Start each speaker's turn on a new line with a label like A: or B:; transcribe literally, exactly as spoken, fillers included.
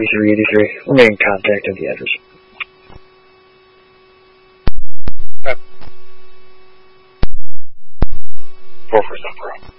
A: forty-three eighty-three. Remain in contact at the address.
B: Four for Zumper.